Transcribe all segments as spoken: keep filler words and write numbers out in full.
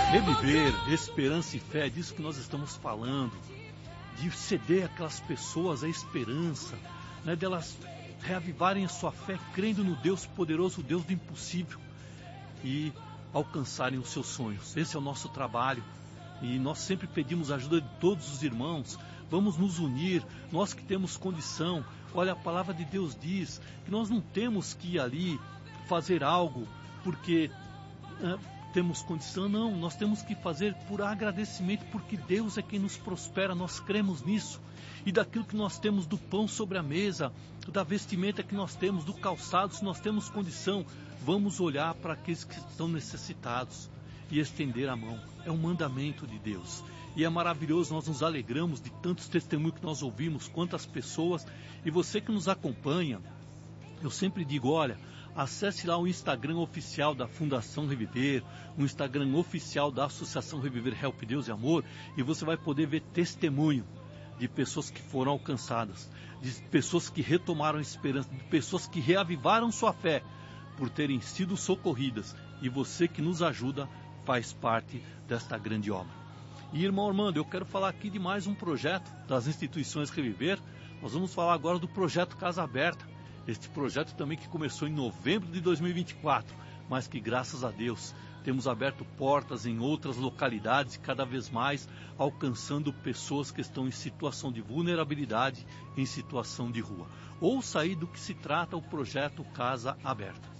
Reviver, esperança e fé, é disso que nós estamos falando, de ceder aquelas pessoas a esperança, né, delas reavivarem a sua fé, crendo no Deus poderoso, o Deus do impossível, e alcançarem os seus sonhos. Esse é o nosso trabalho, e nós sempre pedimos a ajuda de todos os irmãos. Vamos nos unir, nós que temos condição. Olha, a palavra de Deus diz que nós não temos que ir ali fazer algo porque é, temos condição, não. Nós temos que fazer por agradecimento, porque Deus é quem nos prospera, nós cremos nisso. E daquilo que nós temos, do pão sobre a mesa, da vestimenta que nós temos, do calçado, se nós temos condição, vamos olhar para aqueles que estão necessitados e estender a mão. É um mandamento de Deus. E é maravilhoso, nós nos alegramos de tantos testemunhos que nós ouvimos, quantas pessoas. E você que nos acompanha, eu sempre digo, olha, acesse lá o Instagram oficial da Fundação Reviver, o Instagram oficial da Associação Reviver Help Deus e Amor, e você vai poder ver testemunho de pessoas que foram alcançadas, de pessoas que retomaram a esperança, de pessoas que reavivaram sua fé por terem sido socorridas. E você que nos ajuda faz parte desta grande obra. E, irmão Armando, eu quero falar aqui de mais um projeto das instituições Reviver. Nós vamos falar agora do projeto Casa Aberta. Este projeto também que começou em novembro de dois mil e vinte e quatro, mas que, graças a Deus, temos aberto portas em outras localidades e cada vez mais alcançando pessoas que estão em situação de vulnerabilidade, em situação de rua. Ouça aí do que se trata o projeto Casa Aberta.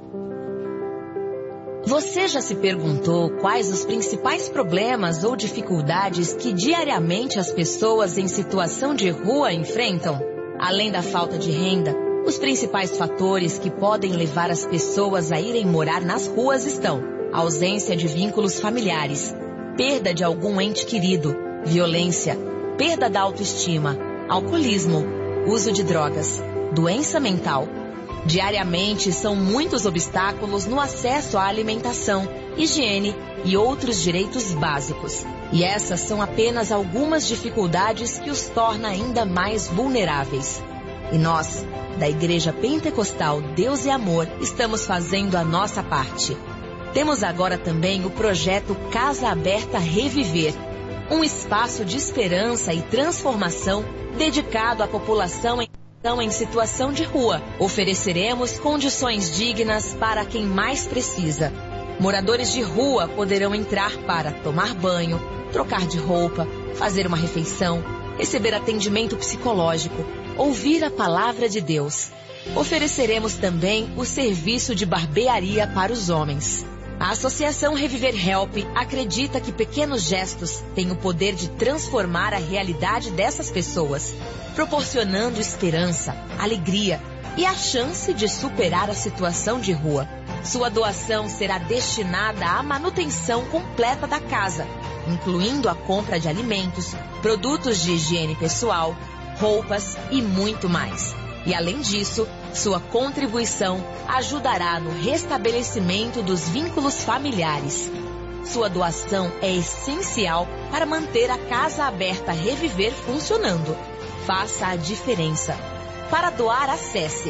Você já se perguntou quais os principais problemas ou dificuldades que diariamente as pessoas em situação de rua enfrentam? Além da falta de renda, os principais fatores que podem levar as pessoas a irem morar nas ruas estão: ausência de vínculos familiares, perda de algum ente querido, violência, perda da autoestima, alcoolismo, uso de drogas, doença mental. Diariamente são muitos obstáculos no acesso à alimentação, higiene e outros direitos básicos. E essas são apenas algumas dificuldades que os tornam ainda mais vulneráveis. E nós, da Igreja Pentecostal Deus e Amor, estamos fazendo a nossa parte. Temos agora também o projeto Casa Aberta Reviver, um espaço de esperança e transformação dedicado à população em em situação de rua. Ofereceremos condições dignas para quem mais precisa. Moradores de rua poderão entrar para tomar banho, trocar de roupa, fazer uma refeição, receber atendimento psicológico, ouvir a palavra de Deus. Ofereceremos também o serviço de barbearia para os homens. A Associação Reviver Help acredita que pequenos gestos têm o poder de transformar a realidade dessas pessoas, proporcionando esperança, alegria e a chance de superar a situação de rua. Sua doação será destinada à manutenção completa da casa, incluindo a compra de alimentos, produtos de higiene pessoal, roupas e muito mais. E além disso, sua contribuição ajudará no restabelecimento dos vínculos familiares. Sua doação é essencial para manter a Casa Aberta Reviver funcionando. Faça a diferença. Para doar, acesse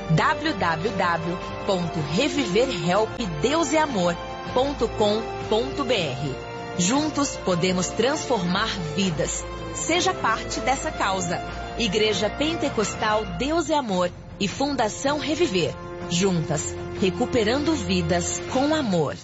w w w ponto reviver help deus e amor ponto com ponto b r. Juntos podemos transformar vidas. Seja parte dessa causa. Igreja Pentecostal Deus e Amor e Fundação Reviver. Juntas, recuperando vidas com amor.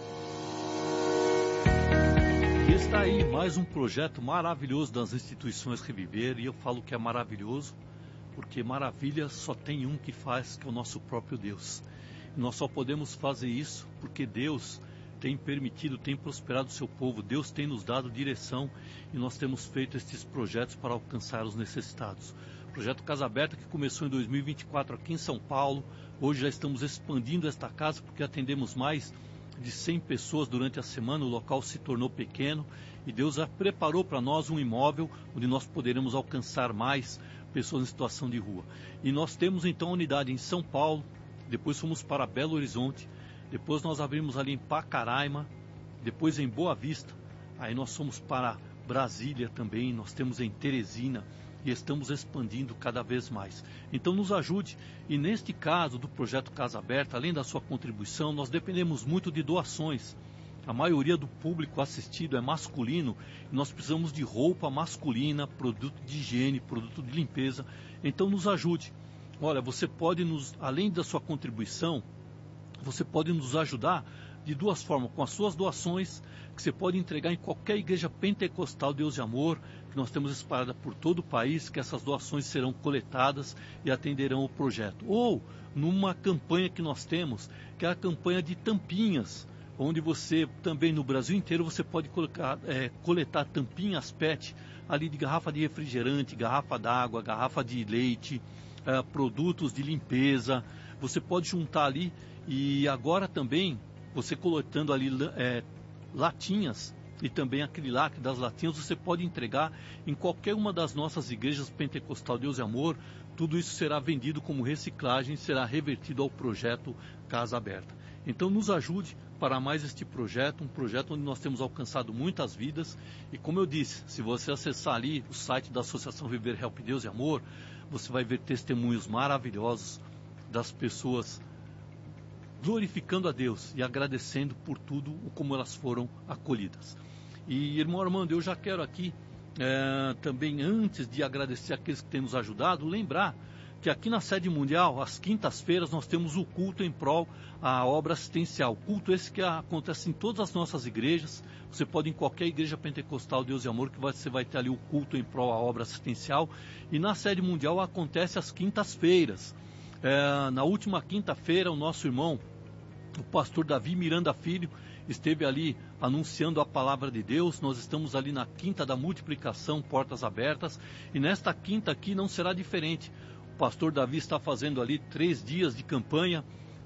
E está aí mais um projeto maravilhoso das instituições Reviver. E eu falo que é maravilhoso porque maravilha só tem um que faz, que é o nosso próprio Deus. E nós só podemos fazer isso porque Deus tem permitido, tem prosperado o seu povo. Deus tem nos dado direção e nós temos feito estes projetos para alcançar os necessitados. O projeto Casa Aberta, que começou em dois mil e vinte e quatro aqui em São Paulo. Hoje já estamos expandindo esta casa porque atendemos mais de cem pessoas durante a semana. O local se tornou pequeno e Deus já preparou para nós um imóvel onde nós poderemos alcançar mais pessoas em situação de rua. E nós temos então a unidade em São Paulo, depois fomos para Belo Horizonte, depois nós abrimos ali em Pacaraima, depois em Boa Vista, aí nós fomos para Brasília também, nós temos em Teresina e estamos expandindo cada vez mais. Então nos ajude. E neste caso do projeto Casa Aberta, além da sua contribuição, nós dependemos muito de doações. A maioria do público assistido é masculino e nós precisamos de roupa masculina, produto de higiene, produto de limpeza. Então nos ajude. Olha, você pode nos, além da sua contribuição, você pode nos ajudar de duas formas, com as suas doações, que você pode entregar em qualquer igreja pentecostal Deus de Amor, que nós temos espalhada por todo o país, que essas doações serão coletadas e atenderão o projeto. Ou numa campanha que nós temos, que é a campanha de tampinhas, onde você também no Brasil inteiro você pode colocar, é, coletar tampinhas P E T, ali de garrafa de refrigerante, garrafa d'água, garrafa de leite, é, produtos de limpeza. Você pode juntar ali e agora também, você coletando ali é, latinhas e também aquele lacre das latinhas, você pode entregar em qualquer uma das nossas igrejas pentecostal Deus e Amor. Tudo isso será vendido como reciclagem, será revertido ao projeto Casa Aberta. Então nos ajude para mais este projeto, um projeto onde nós temos alcançado muitas vidas. E como eu disse, se você acessar ali o site da Associação Viver Help Deus e Amor, você vai ver testemunhos maravilhosos das pessoas glorificando a Deus e agradecendo por tudo como elas foram acolhidas. E irmão Armando, eu já quero aqui é, também, antes de agradecer aqueles que têm nos ajudado, lembrar que aqui na sede mundial, às quintas-feiras, nós temos o culto em prol à obra assistencial. Culto esse que acontece em todas as nossas igrejas. Você pode ir em qualquer igreja pentecostal Deus e Amor, que você vai ter ali o culto em prol à obra assistencial. E na sede mundial acontece às quintas-feiras. É, na última quinta-feira, o nosso irmão, o pastor Davi Miranda Filho, esteve ali anunciando a palavra de Deus. Nós estamos ali na quinta da multiplicação, portas abertas. E nesta quinta aqui não será diferente. O pastor Davi está fazendo ali três dias de campanha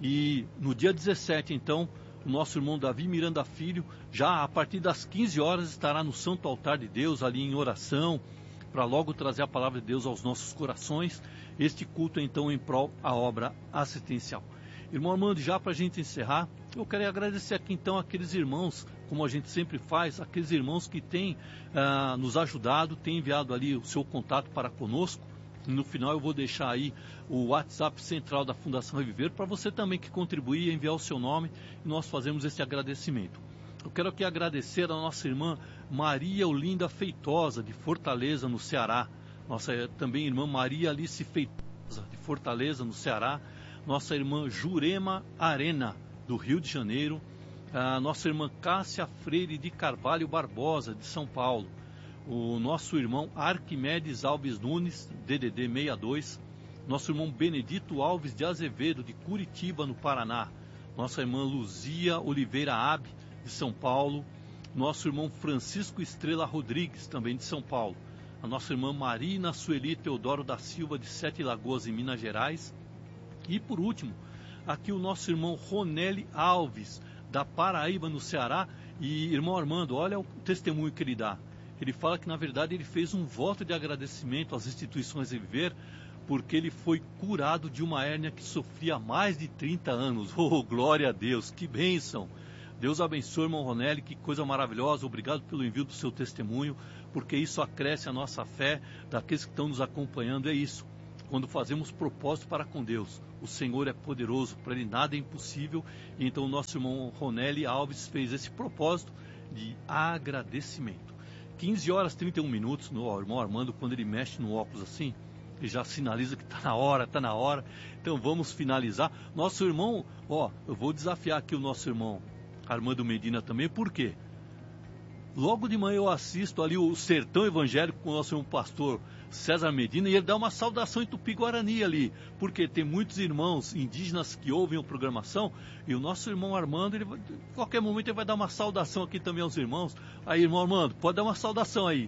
e no dia dezessete, então, o nosso irmão Davi Miranda Filho, já a partir das quinze horas, estará no Santo Altar de Deus, ali em oração, para logo trazer a palavra de Deus aos nossos corações. Este culto, então, em prol à obra assistencial. Irmão Armando, já para a gente encerrar, eu quero agradecer aqui, então, aqueles irmãos, como a gente sempre faz, aqueles irmãos que têm ah, nos ajudado, têm enviado ali o seu contato para conosco. No final eu vou deixar aí o WhatsApp central da Fundação Reviver para você também que contribuir, enviar o seu nome e nós fazemos esse agradecimento. Eu quero aqui agradecer a nossa irmã Maria Olinda Feitosa, de Fortaleza, no Ceará. Nossa também irmã Maria Alice Feitosa, de Fortaleza, no Ceará. Nossa irmã Jurema Arena, do Rio de Janeiro. A nossa irmã Cássia Freire de Carvalho Barbosa, de São Paulo. O nosso irmão Arquimedes Alves Nunes, D D D sessenta e dois, nosso irmão Benedito Alves de Azevedo, de Curitiba, no Paraná, nossa irmã Luzia Oliveira Abe, de São Paulo, nosso irmão Francisco Estrela Rodrigues, também de São Paulo, a nossa irmã Marina Sueli Teodoro da Silva, de Sete Lagoas, em Minas Gerais, e por último, aqui o nosso irmão Ronelli Alves, da Paraíba, no Ceará. E irmão Armando, olha o testemunho que ele dá. Ele fala que, na verdade, ele fez um voto de agradecimento às instituições Reviver, porque ele foi curado de uma hérnia que sofria há mais de trinta anos. Oh, glória a Deus, que bênção! Deus abençoe, irmão Ronelli, que coisa maravilhosa. Obrigado pelo envio do seu testemunho, porque isso acresce a nossa fé daqueles que estão nos acompanhando. É isso, quando fazemos propósito para com Deus, o Senhor é poderoso, para Ele nada é impossível. E então o nosso irmão Ronelli Alves fez esse propósito de agradecimento. quinze horas e trinta e um minutos, no irmão Armando, quando ele mexe no óculos assim, ele já sinaliza que está na hora, está na hora. Então vamos finalizar. Nosso irmão, ó, eu vou desafiar aqui o nosso irmão Armando Medina também, por quê? Logo de manhã eu assisto ali o Sertão Evangélico com o nosso irmão pastor César Medina e ele dá uma saudação em Tupi-Guarani ali, porque tem muitos irmãos indígenas que ouvem a programação e o nosso irmão Armando, ele vai, em qualquer momento ele vai dar uma saudação aqui também aos irmãos. Aí, irmão Armando, pode dar uma saudação aí.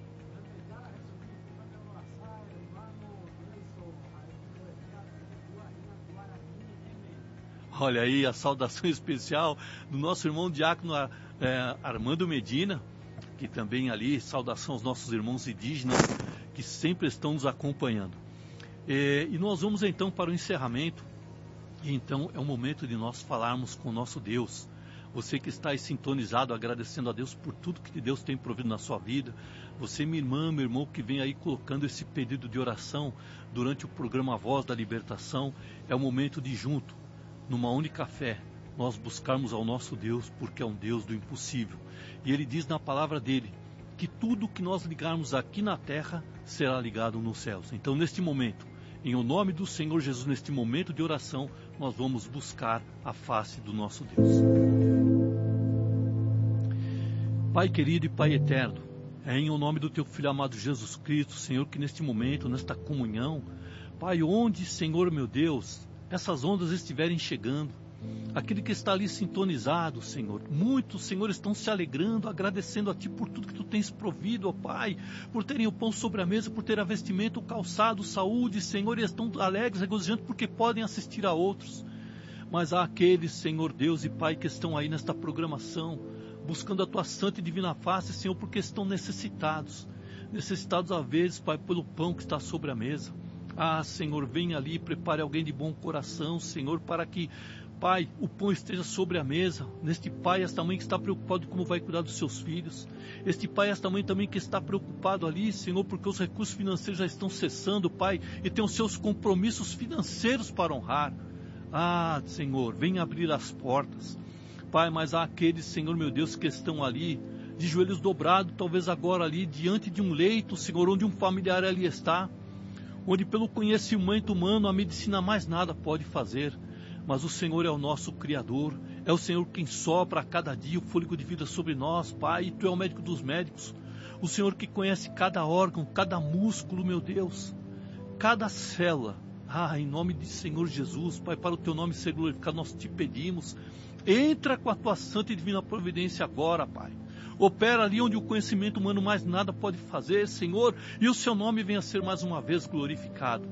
Olha aí a saudação especial do nosso irmão diácono é, Armando Medina, que também ali, saudação aos nossos irmãos indígenas que sempre estão nos acompanhando. E, e nós vamos então para o encerramento. E então é o momento de nós falarmos com o nosso Deus. Você que está aí sintonizado, agradecendo a Deus por tudo que Deus tem provido na sua vida. Você, minha irmã, meu irmão, que vem aí colocando esse pedido de oração durante o programa Voz da Libertação. É o momento de junto, numa única fé, nós buscarmos ao nosso Deus, porque é um Deus do impossível. E Ele diz na palavra dEle que tudo que nós ligarmos aqui na terra será ligado nos céus. Então, neste momento, em o nome do Senhor Jesus, neste momento de oração, nós vamos buscar a face do nosso Deus. Pai querido e Pai eterno, é em o nome do Teu Filho amado Jesus Cristo, Senhor, que neste momento, nesta comunhão, Pai, onde, Senhor meu Deus, essas ondas estiverem chegando, aquele que está ali sintonizado, Senhor, muitos, Senhor, estão se alegrando, agradecendo a Ti por tudo que Tu tens provido, ó Pai, por terem o pão sobre a mesa, por ter a vestimenta, o calçado, saúde, Senhor, e estão alegres, regozijantes, porque podem assistir a outros. Mas há aqueles, Senhor Deus e Pai, que estão aí nesta programação, buscando a Tua santa e divina face, Senhor, porque estão necessitados, necessitados às vezes, Pai, pelo pão que está sobre a mesa. Ah, Senhor, venha ali e prepare alguém de bom coração, Senhor, para que, Pai, o pão esteja sobre a mesa. Neste pai, esta mãe que está preocupado como vai cuidar dos seus filhos. Este pai, esta mãe também que está preocupado ali, Senhor, porque os recursos financeiros já estão cessando, Pai, e tem os seus compromissos financeiros para honrar. Ah, Senhor, venha abrir as portas. Pai, mas há aqueles, Senhor meu Deus, que estão ali, de joelhos dobrados, talvez agora ali, diante de um leito, Senhor, onde um familiar ali está, onde pelo conhecimento humano a medicina mais nada pode fazer. Mas o Senhor é o nosso Criador, é o Senhor quem sopra a cada dia o fôlego de vida sobre nós, Pai, e Tu é o médico dos médicos, o Senhor que conhece cada órgão, cada músculo, meu Deus, cada célula. Ah, em nome de Senhor Jesus, Pai, para o Teu nome ser glorificado, nós Te pedimos, entra com a Tua santa e divina providência agora, Pai. Opera ali onde o conhecimento humano mais nada pode fazer, Senhor, e o Seu nome venha a ser mais uma vez glorificado.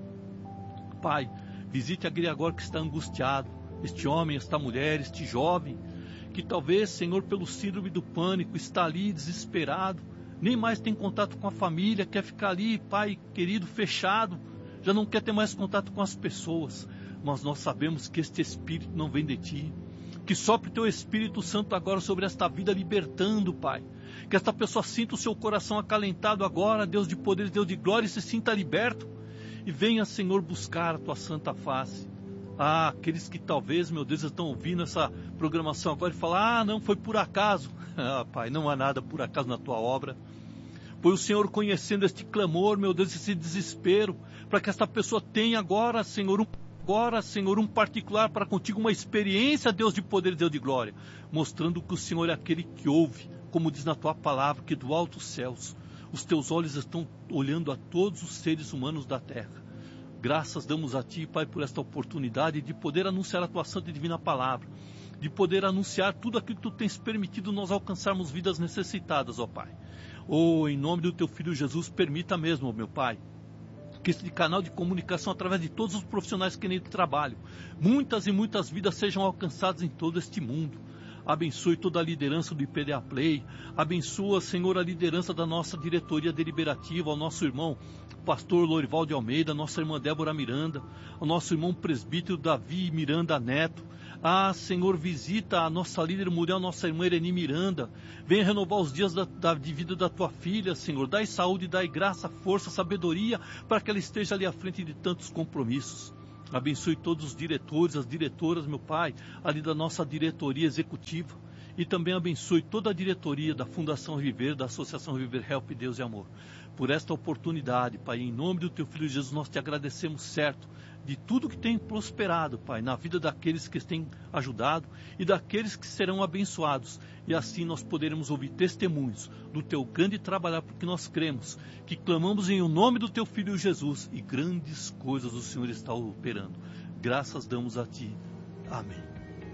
Pai, visite aquele agora que está angustiado, este homem, esta mulher, este jovem, que talvez, Senhor, pelo síndrome do pânico, está ali desesperado, nem mais tem contato com a família, quer ficar ali, Pai querido, fechado, já não quer ter mais contato com as pessoas, mas nós sabemos que este Espírito não vem de Ti, que sopre Teu Espírito Santo agora sobre esta vida, libertando, Pai, que esta pessoa sinta o seu coração acalentado agora, Deus de poder, Deus de glória, e se sinta liberto, e venha, Senhor, buscar a Tua santa face. Ah, aqueles que talvez, meu Deus, estão ouvindo essa programação agora e falam, ah, não, foi por acaso. Ah, Pai, não há nada por acaso na Tua obra. Foi o Senhor conhecendo este clamor, meu Deus, esse desespero, para que esta pessoa tenha agora, Senhor, um, agora, Senhor, um particular para contigo, uma experiência, Deus de poder, Deus de glória, mostrando que o Senhor é aquele que ouve, como diz na Tua palavra, que do alto dos céus, os Teus olhos estão olhando a todos os seres humanos da terra. Graças damos a Ti, Pai, por esta oportunidade de poder anunciar a Tua santa e divina palavra, de poder anunciar tudo aquilo que Tu tens permitido nós alcançarmos vidas necessitadas, ó Pai. Oh, em nome do Teu Filho Jesus, permita mesmo, ó meu Pai, que este canal de comunicação, através de todos os profissionais que nele trabalham, muitas e muitas vidas sejam alcançadas em todo este mundo. Abençoe toda a liderança do I P D A Play, abençoa, Senhor, a liderança da nossa diretoria deliberativa, ao nosso irmão pastor Lorival de Almeida, nossa irmã Débora Miranda, ao nosso irmão presbítero Davi Miranda Neto. Ah, Senhor, visita a nossa líder mulher, a nossa irmã Irene Miranda, venha renovar os dias da, da, de vida da Tua filha, Senhor, dai saúde, dai graça, força, sabedoria, para que ela esteja ali à frente de tantos compromissos. Abençoe todos os diretores, as diretoras, meu Pai, ali da nossa diretoria executiva. E também abençoe toda a diretoria da Fundação Viver, da Associação Viver Help Deus e Amor. Por esta oportunidade, Pai, em nome do Teu Filho Jesus, nós Te agradecemos, certo, de tudo que tem prosperado, Pai, na vida daqueles que têm ajudado e daqueles que serão abençoados. E assim nós poderemos ouvir testemunhos do Teu grande trabalhar, porque nós cremos que clamamos em o nome do Teu Filho Jesus e grandes coisas o Senhor está operando. Graças damos a Ti. Amém.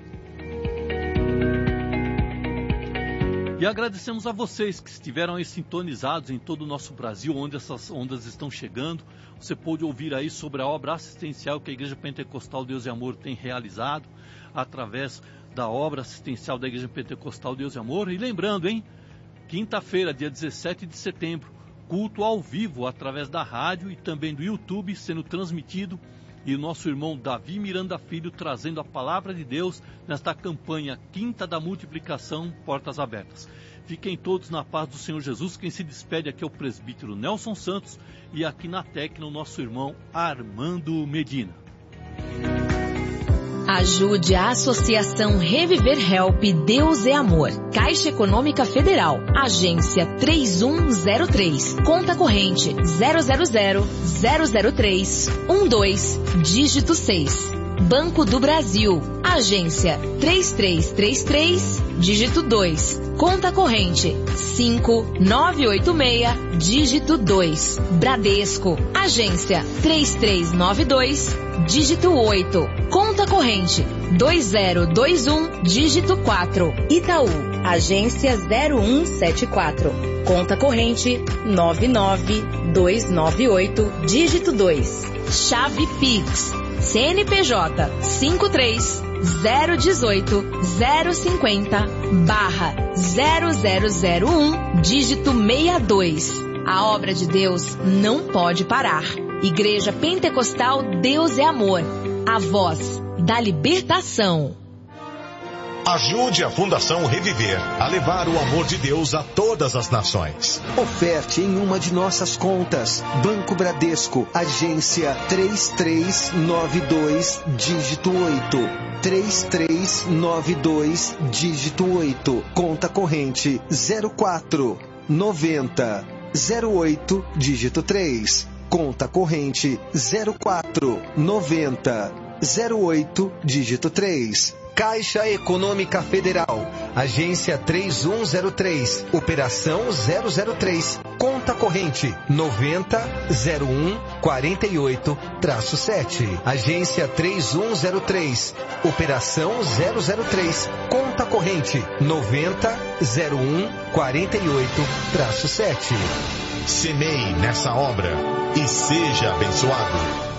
E agradecemos a vocês que estiveram aí sintonizados em todo o nosso Brasil, onde essas ondas estão chegando. Você pôde ouvir aí sobre a obra assistencial que a Igreja Pentecostal Deus e Amor tem realizado, através da obra assistencial da Igreja Pentecostal Deus e Amor. E lembrando, hein, quinta-feira, dia dezessete de setembro, culto ao vivo, através da rádio e também do YouTube, sendo transmitido. E o nosso irmão Davi Miranda Filho trazendo a palavra de Deus nesta campanha Quinta da Multiplicação, Portas Abertas. Fiquem todos na paz do Senhor Jesus. Quem se despede aqui é o presbítero Nelson Santos e aqui na técnica o nosso irmão Armando Medina. Ajude a Associação Reviver Help Deus é Amor. Caixa Econômica Federal. Agência três um zero três. Conta corrente zero zero zero zero zero três um dois. Dígito seis. Banco do Brasil. Agência três três três três. Dígito dois. Conta corrente cinco nove oito seis. Dígito dois. Bradesco. Agência três três nove dois. Dígito oito. Conta corrente dois zero dois um. Dígito quatro. Itaú. Agência zero um sete quatro. Conta corrente nove nove dois nove oito. Dígito dois. Chave Pix. C N P J cinco três zero um oito zero cinco zero barra zero zero zero um. Dígito sessenta e dois. A obra de Deus não pode parar. Igreja Pentecostal Deus é Amor. A voz da libertação. Ajude a Fundação Reviver a levar o amor de Deus a todas as nações. Oferte em uma de nossas contas. Banco Bradesco, agência três três nove dois, dígito oito. três três nove dois, dígito oito. Conta corrente zero quatro noventa zero oito, dígito três. Conta corrente zero quatro noventa zero oito, dígito três. Caixa Econômica Federal, agência três um zero três, operação zero zero três, conta corrente noventa zero um quarenta e oito sete, agência três um zero três, operação zero zero três, conta corrente noventa zero um quarenta e oito sete. Semeie nessa obra e seja abençoado.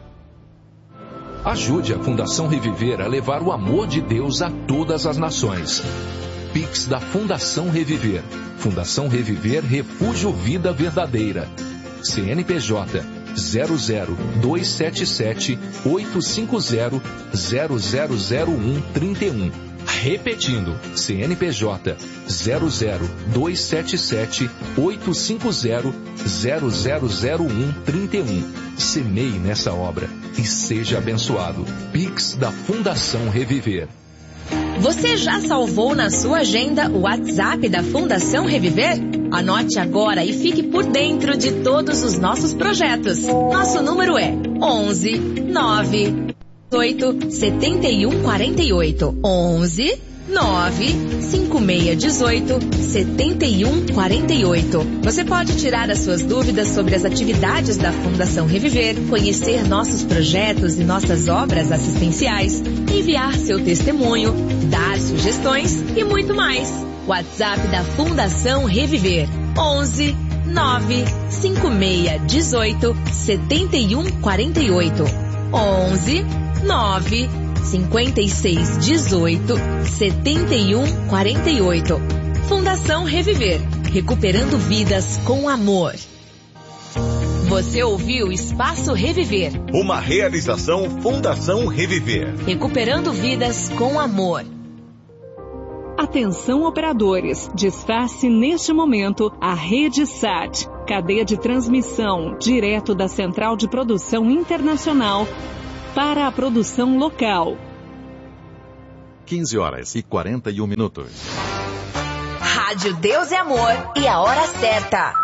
Ajude a Fundação Reviver a levar o amor de Deus a todas as nações. Pix da Fundação Reviver. Fundação Reviver Refúgio Vida Verdadeira. C N P J zero zero dois sete sete oito cinco zero zero zero zero um trinta e um. Repetindo, C N P J zero zero dois sete sete oito cinco zero zero zero zero um trinta e um. Semeie nessa obra e seja abençoado. Pix da Fundação Reviver. Você já salvou na sua agenda o WhatsApp da Fundação Reviver? Anote agora e fique por dentro de todos os nossos projetos. Nosso número é onze nove oito setenta e um quarenta e oito. onze nove cinco seis um oito setenta e um quarenta e oito. Você pode tirar as suas dúvidas sobre as atividades da Fundação Reviver, conhecer nossos projetos e nossas obras assistenciais, enviar seu testemunho, dar sugestões e muito mais. WhatsApp da Fundação Reviver onze nove cinco seis um oito setenta e um quarenta e oito. onze nove cinco seis um oito setenta e um quarenta e oito. Fundação Reviver, recuperando vidas com amor. Você ouviu Espaço Reviver. Uma realização Fundação Reviver. Recuperando vidas com amor. Atenção operadores, desface neste momento a Rede Sat, cadeia de transmissão direto da Central de Produção Internacional para a produção local. quinze horas e quarenta e um minutos. Rádio Deus é Amor e a hora certa.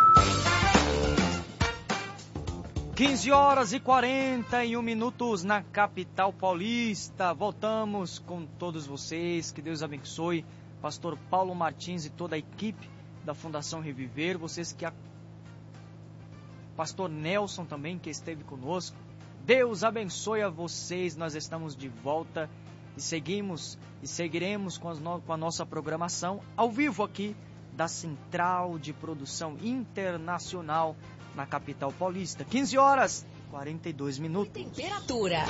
quinze horas e quarenta e um minutos na capital paulista. Voltamos com todos vocês. Que Deus abençoe. Pastor Paulo Martins e toda a equipe da Fundação Reviver. Vocês que a... Pastor Nelson também, que esteve conosco. Deus abençoe a vocês. Nós estamos de volta e seguimos e seguiremos com, as no... com a nossa programação ao vivo aqui da Central de Produção Internacional na capital paulista. quinze horas e quarenta e dois minutos. Temperatura.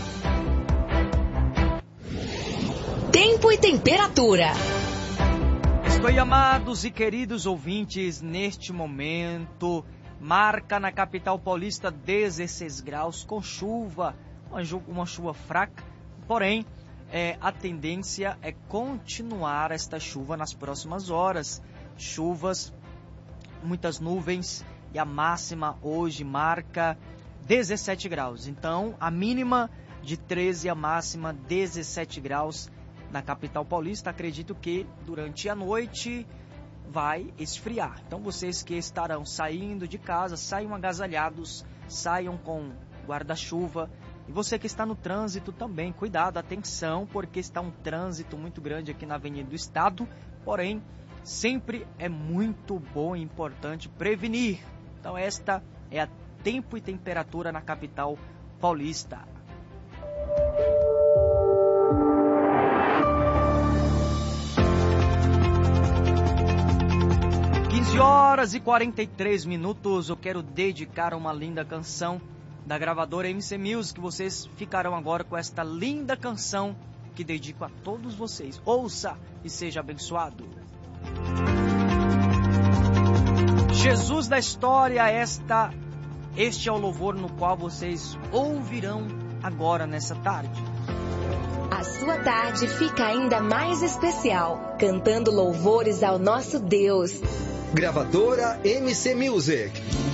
Tempo e temperatura. Estou, amados e queridos ouvintes, neste momento, marca na capital paulista dezesseis graus com chuva, uma, uma chuva fraca, porém, é, a tendência é continuar esta chuva nas próximas horas. Chuvas, muitas nuvens, e a máxima hoje marca dezessete graus. Então, a mínima de treze, a máxima dezessete graus na capital paulista. Acredito que durante a noite vai esfriar. Então vocês que estarão saindo de casa, saiam agasalhados, saiam com guarda-chuva. E você que está no trânsito também, cuidado, atenção, porque está um trânsito muito grande aqui na Avenida do Estado. Porém, sempre é muito bom e importante prevenir. Então esta é a tempo e temperatura na capital paulista. quinze horas e quarenta e três minutos, eu quero dedicar uma linda canção da gravadora M C Music. Vocês ficarão agora com esta linda canção que dedico a todos vocês. Ouça e seja abençoado. Jesus da história, esta, este é o louvor no qual vocês ouvirão agora nessa tarde. A sua tarde fica ainda mais especial, cantando louvores ao nosso Deus. Gravadora M C Music.